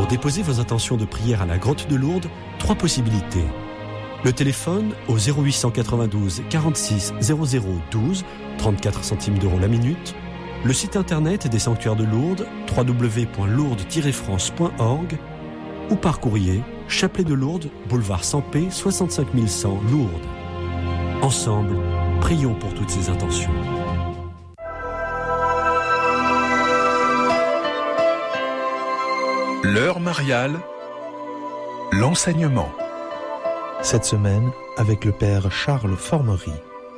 Pour déposer vos intentions de prière à la grotte de Lourdes, 3 possibilités. Le téléphone au 0892 46 00 12, 34 centimes d'euros la minute. Le site internet des sanctuaires de Lourdes, www.lourdes-france.org, ou par courrier, Chapelet de Lourdes, boulevard Sampé, 65 100 Lourdes. Ensemble, prions pour toutes ces intentions. L'heure mariale, l'enseignement. Cette semaine, avec le Père Charles Formery.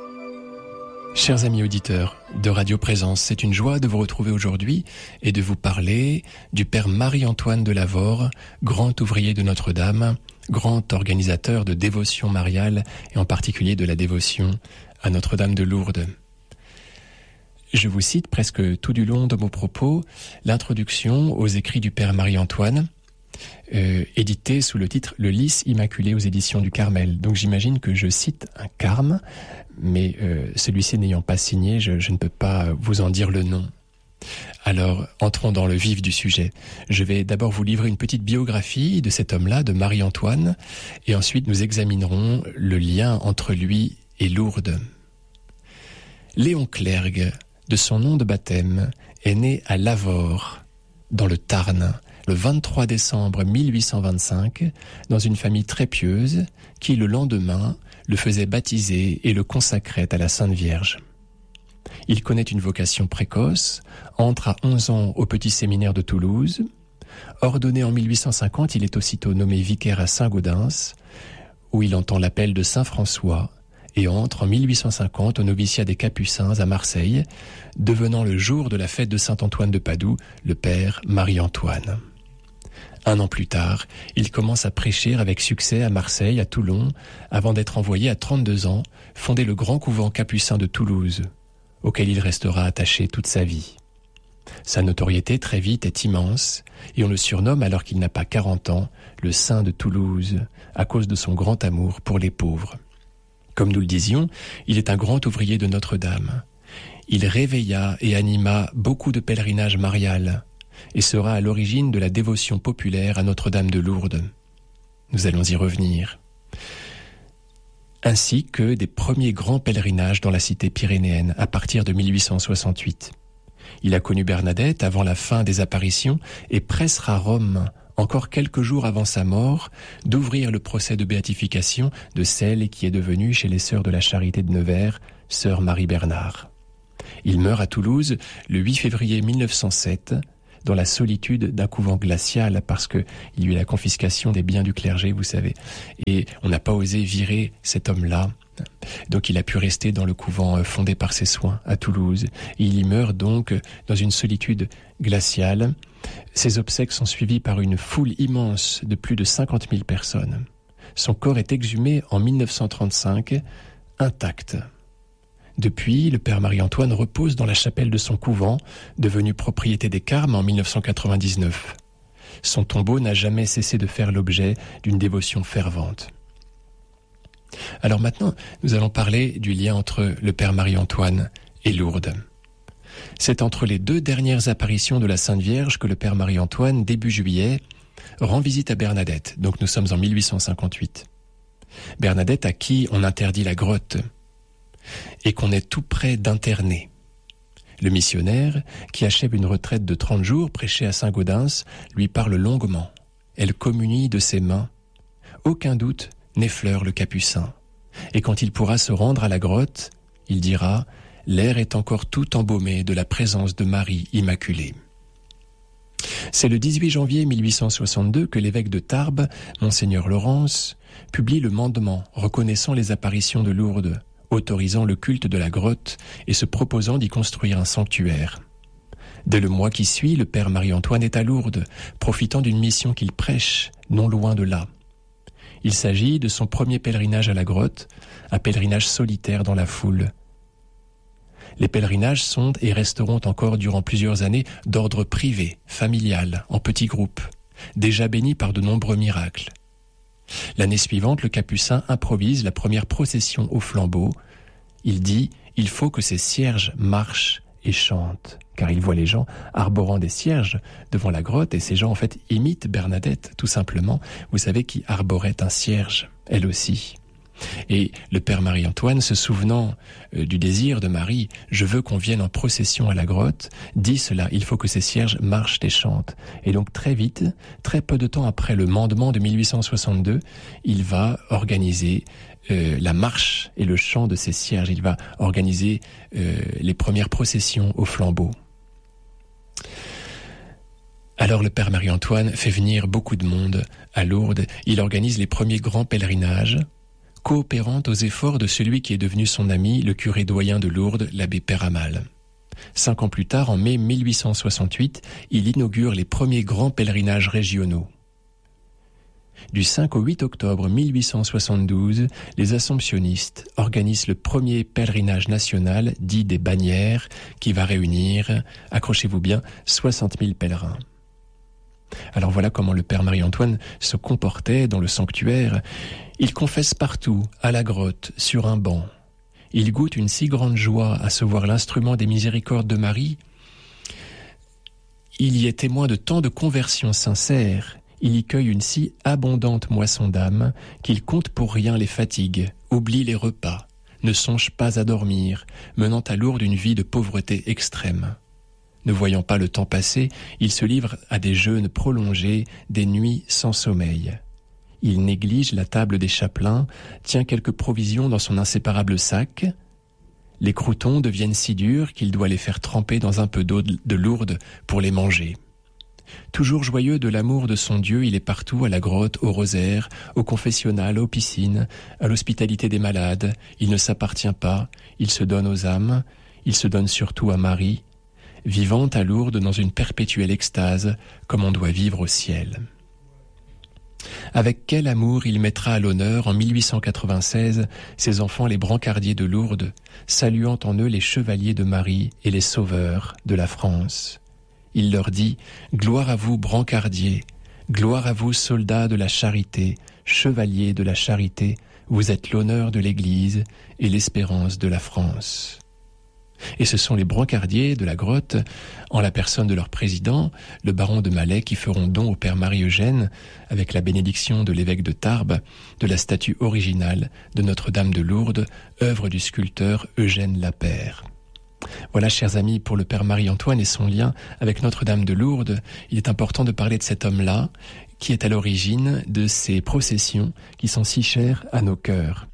Chers amis auditeurs de Radio Présence, c'est une joie de vous retrouver aujourd'hui et de vous parler du Père Marie-Antoine de Lavore, grand ouvrier de Notre-Dame, grand organisateur de dévotion mariale et en particulier de la dévotion à Notre-Dame de Lourdes. Je vous cite presque tout du long de mon propos l'introduction aux écrits du Père Marie-Antoine, édité sous le titre « Le lys immaculé » aux éditions du Carmel. Donc j'imagine que je cite un carme, mais celui-ci n'ayant pas signé, je ne peux pas vous en dire le nom. Alors, entrons dans le vif du sujet. Je vais d'abord vous livrer une petite biographie de cet homme-là, de Marie-Antoine, et ensuite nous examinerons le lien entre lui et Lourdes. Léon Clergue, de son nom de baptême, est né à Lavore, dans le Tarn, le 23 décembre 1825, dans une famille très pieuse qui, le lendemain, le faisait baptiser et le consacrait à la Sainte Vierge. Il connaît une vocation précoce, entre à 11 ans au petit séminaire de Toulouse. Ordonné en 1850, il est aussitôt nommé vicaire à Saint-Gaudens, où il entend l'appel de Saint François, et entre en 1850 au noviciat des Capucins à Marseille, devenant le jour de la fête de Saint-Antoine de Padoue, le Père Marie-Antoine. Un an plus tard, il commence à prêcher avec succès à Marseille, à Toulon, avant d'être envoyé à 32 ans fonder le grand couvent capucin de Toulouse, auquel il restera attaché toute sa vie. Sa notoriété très vite est immense, et on le surnomme, alors qu'il n'a pas 40 ans, le Saint de Toulouse, à cause de son grand amour pour les pauvres. Comme nous le disions, il est un grand ouvrier de Notre-Dame. Il réveilla et anima beaucoup de pèlerinages mariales, et sera à l'origine de la dévotion populaire à Notre-Dame de Lourdes. Nous allons y revenir. Ainsi que des premiers grands pèlerinages dans la cité pyrénéenne à partir de 1868. Il a connu Bernadette avant la fin des apparitions et pressera Rome, encore quelques jours avant sa mort, d'ouvrir le procès de béatification de celle qui est devenue, chez les Sœurs de la Charité de Nevers, Sœur Marie Bernard. Il meurt à Toulouse le 8 février 1907, dans la solitude d'un couvent glacial, parce qu'il y a eu la confiscation des biens du clergé, vous savez. Et on n'a pas osé virer cet homme-là. Donc il a pu rester dans le couvent fondé par ses soins à Toulouse. Et il y meurt donc dans une solitude glaciale. Ses obsèques sont suivies par une foule immense de plus de 50 000 personnes. Son corps est exhumé en 1935, intact. Depuis, le Père Marie-Antoine repose dans la chapelle de son couvent, devenue propriété des Carmes en 1999. Son tombeau n'a jamais cessé de faire l'objet d'une dévotion fervente. Alors maintenant, nous allons parler du lien entre le Père Marie-Antoine et Lourdes. C'est entre les 2 dernières apparitions de la Sainte Vierge que le Père Marie-Antoine, début juillet, rend visite à Bernadette. Donc nous sommes en 1858. Bernadette à qui on interdit la grotte et qu'on est tout près d'interner. Le missionnaire, qui achève une retraite de 30 jours prêchée à Saint-Gaudens, lui parle longuement. Elle communie de ses mains. Aucun doute n'effleure le capucin. Et quand il pourra se rendre à la grotte, il dira « L'air est encore tout embaumé de la présence de Marie Immaculée ». C'est le 18 janvier 1862 que l'évêque de Tarbes, Monseigneur Laurence, publie le mandement reconnaissant les apparitions de Lourdes, autorisant le culte de la grotte et se proposant d'y construire un sanctuaire. Dès le mois qui suit, le Père Marie-Antoine est à Lourdes, profitant d'une mission qu'il prêche, non loin de là. Il s'agit de son premier pèlerinage à la grotte, un pèlerinage solitaire dans la foule. Les pèlerinages sont et resteront encore durant plusieurs années d'ordre privé, familial, en petits groupes, déjà bénis par de nombreux miracles. L'année suivante, le capucin improvise la première procession au flambeau. Il dit « Il faut que ces cierges marchent et chantent, car il voit les gens arborant des cierges devant la grotte, et ces gens en fait imitent Bernadette, tout simplement. Vous savez qui arborait un cierge, elle aussi. Et le père Marie-Antoine, se souvenant du désir de Marie, « Je veux qu'on vienne en procession à la grotte », dit cela, il faut que ces cierges marchent et chantent. Et donc très vite, très peu de temps après le mandement de 1862, il va organiser la marche et le chant de ces cierges. Il va organiser les premières processions au flambeau. Alors le père Marie-Antoine fait venir beaucoup de monde à Lourdes. Il organise les premiers grands pèlerinages, coopérant aux efforts de celui qui est devenu son ami, le curé doyen de Lourdes, l'abbé Peyramale. 5 ans plus tard, en mai 1868, il inaugure les premiers grands pèlerinages régionaux. Du 5 au 8 octobre 1872, les Assomptionnistes organisent le premier pèlerinage national, dit des Bannières, qui va réunir, accrochez-vous bien, 60 000 pèlerins. Alors voilà comment le père Marie-Antoine se comportait dans le sanctuaire. Il confesse partout, à la grotte, sur un banc. Il goûte une si grande joie à se voir l'instrument des miséricordes de Marie. Il y est témoin de tant de conversions sincères. Il y cueille une si abondante moisson d'âme qu'il compte pour rien les fatigues, oublie les repas, ne songe pas à dormir, menant à Lourdes une vie de pauvreté extrême. Ne voyant pas le temps passer, il se livre à des jeûnes prolongés, des nuits sans sommeil. Il néglige la table des chapelains, tient quelques provisions dans son inséparable sac. Les croûtons deviennent si durs qu'il doit les faire tremper dans un peu d'eau de Lourdes pour les manger. Toujours joyeux de l'amour de son Dieu, il est partout, à la grotte, au rosaire, au confessionnal, aux piscines, à l'hospitalité des malades. Il ne s'appartient pas, il se donne aux âmes, il se donne surtout à Marie, vivant à Lourdes dans une perpétuelle extase, comme on doit vivre au ciel. Avec quel amour il mettra à l'honneur, en 1896, ses enfants les brancardiers de Lourdes, saluant en eux les chevaliers de Marie et les sauveurs de la France. Il leur dit « Gloire à vous, brancardiers, gloire à vous, soldats de la charité, chevaliers de la charité, vous êtes l'honneur de l'Église et l'espérance de la France. » Et ce sont les brancardiers de la grotte, en la personne de leur président, le baron de Malais, qui feront don au père Marie-Eugène, avec la bénédiction de l'évêque de Tarbes, de la statue originale de Notre-Dame de Lourdes, œuvre du sculpteur Eugène Lapère. Voilà, chers amis, pour le père Marie-Antoine et son lien avec Notre-Dame de Lourdes, il est important de parler de cet homme-là, qui est à l'origine de ces processions qui sont si chères à nos cœurs.